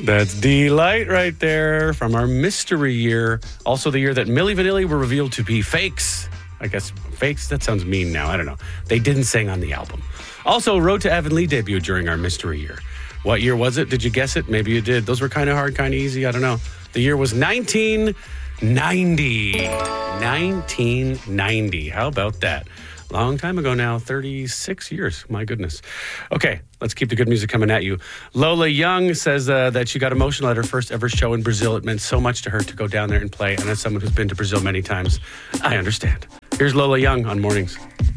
That's Delight right there from our mystery year. Also the year that Milli Vanilli were revealed to be fakes. I guess fakes, that sounds mean now. I don't know. They didn't sing on the album. Also, Road to Avonlea debuted during our mystery year. What year was it? Did you guess it? Maybe you did. Those were kind of hard, kind of easy. I don't know. The year was 1990. 1990. How about that? Long time ago now, 36 years. My goodness. Okay, let's keep the good music coming at you. Lola Young says that she got emotional at her first ever show in Brazil. It meant so much to her to go down there and play. And as someone who's been to Brazil many times, I understand. Here's Lola Young on Mornings.